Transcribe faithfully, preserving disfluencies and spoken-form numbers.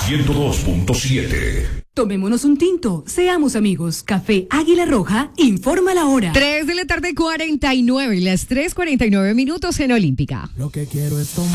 ciento dos punto siete. Tomémonos un tinto, seamos amigos. Café Águila Roja, informa la hora. tres de la tarde, cuarenta y nueve, las tres cuarenta y nueve minutos en Olímpica. Lo que quiero es tomar.